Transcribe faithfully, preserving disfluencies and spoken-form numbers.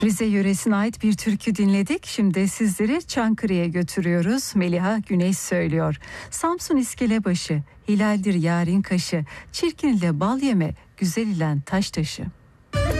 Rize yöresine ait bir türkü dinledik. Şimdi sizleri Çankırı'ya götürüyoruz. Meliha Güneş söylüyor. Samsun iskelebaşı, hilaldir yarın kaşı, çirkin ile bal yeme, güzel ilen taş taşı.